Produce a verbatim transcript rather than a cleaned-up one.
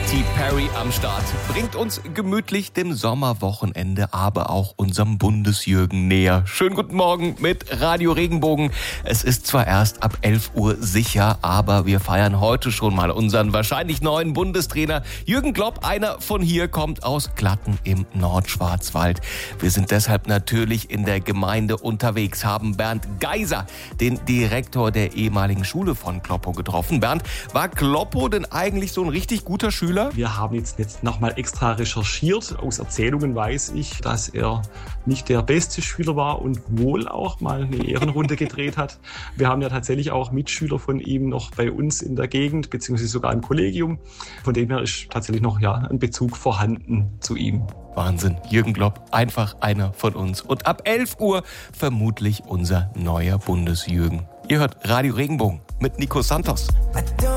Katy Perry am Start. Bringt uns gemütlich dem Sommerwochenende, aber auch unserem Bundesjürgen näher. Schönen guten Morgen mit Radio Regenbogen. Es ist zwar erst ab elf Uhr sicher, aber wir feiern heute schon mal unseren wahrscheinlich neuen Bundestrainer. Jürgen Klopp, einer von hier, kommt aus Glatten im Nordschwarzwald. Wir sind deshalb natürlich in der Gemeinde unterwegs, haben Bernd Geiser, den Direktor der ehemaligen Schule von Kloppo, getroffen. Bernd, war Kloppo denn eigentlich so ein richtig guter Schüler? Wir haben jetzt, jetzt nochmal extra recherchiert. Aus Erzählungen weiß ich, dass er nicht der beste Schüler war und wohl auch mal eine Ehrenrunde gedreht hat. Wir haben ja tatsächlich auch Mitschüler von ihm noch bei uns in der Gegend, beziehungsweise sogar im Kollegium. Von dem her ist tatsächlich noch ja, ein Bezug vorhanden zu ihm. Wahnsinn, Jürgen Klopp, einfach einer von uns. Und ab elf Uhr vermutlich unser neuer Bundesjürgen. Ihr hört Radio Regenbogen mit Nico Santos. I don't